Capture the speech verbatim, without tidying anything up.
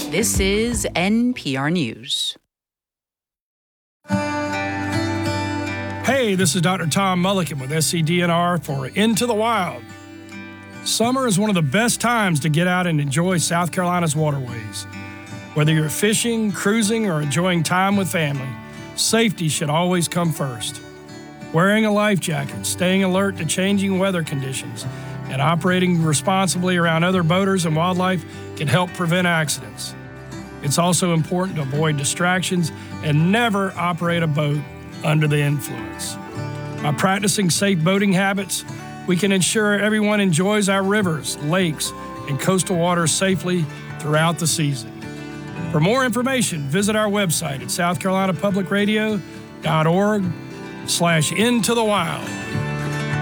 This is N P R News. Hey, this is Doctor Tom Mulliken with S C D N R for Into the Wild. Summer is one of the best times to get out and enjoy South Carolina's waterways. Whether you're fishing, cruising, or enjoying time with family, safety should always come first. Wearing a life jacket, staying alert to changing weather conditions, and operating responsibly around other boaters and wildlife can help prevent accidents. It's also important to avoid distractions and never operate a boat under the influence. By practicing safe boating habits, we can ensure everyone enjoys our rivers, lakes, and coastal waters safely throughout the season. For more information, visit our website at south carolina public radio dot org slash into the wild.